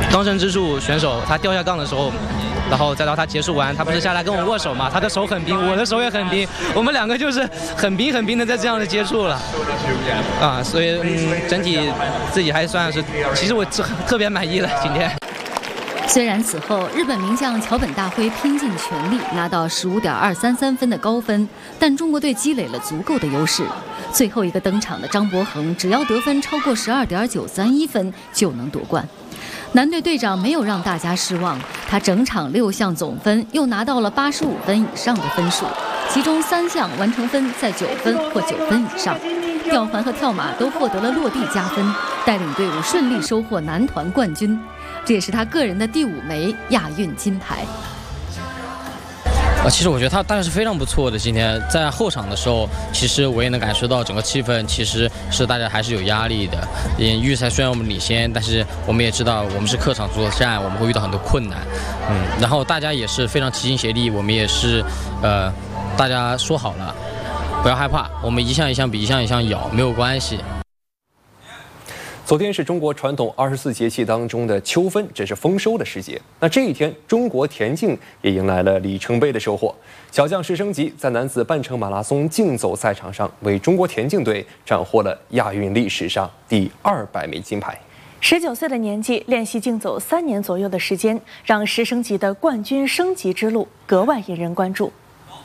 当神之柱选手他掉下杠的时候，然后再到他结束完，他不是下来跟我握手嘛？他的手很冰，我的手也很冰，我们两个就是很冰的在这样的接触了，啊，所以整体自己还算是，其实我特别满意了今天。 虽然此后日本名将桥本大辉拼尽全力拿到15.233分的高分，但中国队积累了足够的优势。最后一个登场的张博恒，只要得分超过12.931分就能夺冠。男队队长没有让大家失望，他整场6项总分又拿到了85分以上的分数，其中3项完成分在9分或9分以上。吊环和跳马都获得了落地加分，带领队伍顺利收获男团冠军。这也是他个人的第5枚亚运金牌。 其实我觉得他当然是非常不错的。今天在后场的时候，其实我也能感受到整个气氛其实是大家还是有压力的。预赛虽然我们领先，但是我们也知道我们是客场作战，我们会遇到很多困难。然后大家也是非常齐心协力，我们也是大家说好了，不要害怕，我们一项一项比一项一项咬，没有关系。 昨天是中国传统24节气当中的秋分，这是丰收的时节。那这一天，中国田径也迎来了里程碑的收获。小将石生吉在男子半程马拉松竞走赛场上，为中国田径队斩获了亚运历史上第200枚金牌。 19岁的年纪，练习竞走3年左右的时间，让石生吉的冠军升级之路格外引人关注。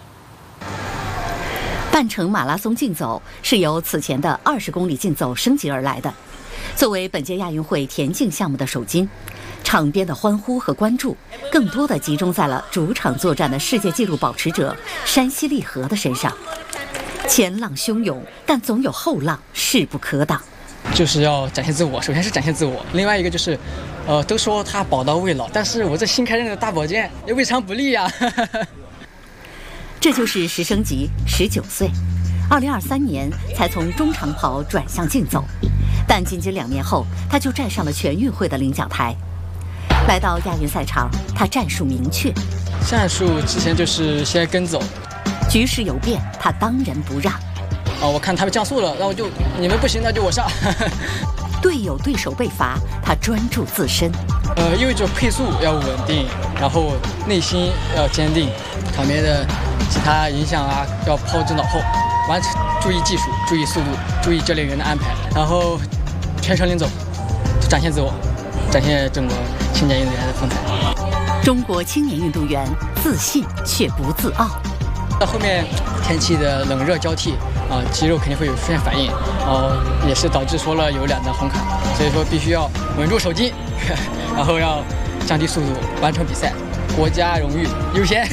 半程马拉松竞走是由此前的20公里竞走升级而来的。作为本届亚运会田径项目的首金，场边的欢呼和关注更多的集中在了主场作战的世界纪录保持者山西利和的身上。前浪汹涌，但总有后浪势不可挡。 就是要展现自我，首先是展现自我，另外一个就是，都说他宝刀未老，但是我这新开刃的大宝剑也未尝不利呀。 这就是石生吉，19岁，2023年才从中长跑转向竞走。但仅仅2年后，他就站上了全运会的领奖台。来到亚运赛场，他战术明确。 战术之前就是先跟走， 局势有变，他当仁不让。 我看他们降速了，然后就你们不行，那就我上。 队友对手被罚，他专注自身。 意味着配速要稳定，然后内心要坚定，场边的其他影响啊要抛之脑后。完成，注意技术，注意速度，注意教练员的安排，然后全程领走，展现自我，展现中国青年运动员的风采。 中国青年运动员自信却不自傲。 到后面天气的冷热交替肌肉肯定会有出现反应，也是导致说了有2张红卡，所以说必须要稳住手筋，然后要降低速度，完成比赛，国家荣誉优先。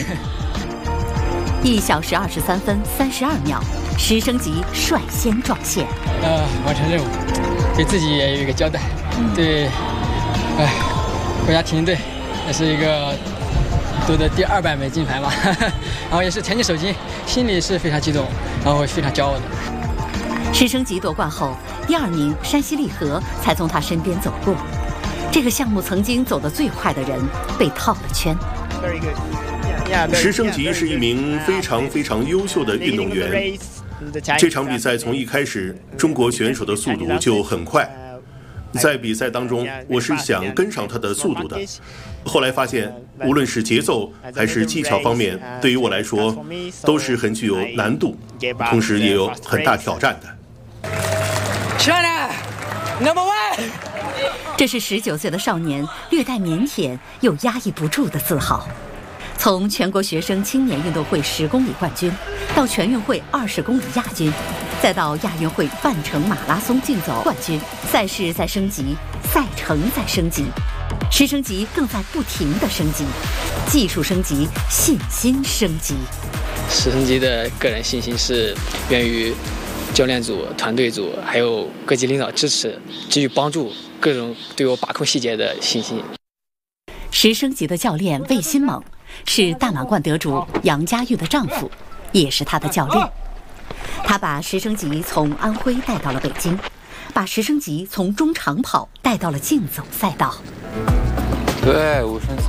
1小时23分32秒，石生吉率先撞线。 完成任务，对自己也有一个交代，对，国家田径队也是一个夺得第200枚金牌嘛，然后也是田径首金，心里是非常激动，然后非常骄傲的。 石生吉夺冠后，第2名山西利和才从他身边走过。这个项目曾经走得最快的人被套了圈。 石生吉是一名非常优秀的运动员。这场比赛从一开始，中国选手的速度就很快。在比赛当中，我是想跟上他的速度的。后来发现，无论是节奏还是技巧方面，对于我来说都是很具有难度，同时也有很大挑战的。 China Number One。 这是19岁的少年，略带腼腆又压抑不住的自豪。从全国学生青年运动会10公里冠军，到全运会20公里亚军，再到亚运会半程马拉松竞走冠军，赛事在升级，赛程在升级，石生吉更在不停地升级，技术升级，信心升级。 石生吉的个人信心是源于教练组、团队组还有各级领导支持，给予帮助，各种对我把控细节的信心。 石生吉的教练魏新猛是大满贯得主杨佳玉的丈夫，也是他的教练。他把石生吉从安徽带到了北京，把石生吉从中长跑带到了竞走赛道。 对，5分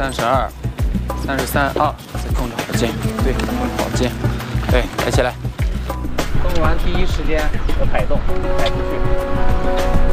32、33啊，在中长跑间，对，中跑间，对，抬起来。 动完第一时间和摆动，摆出去。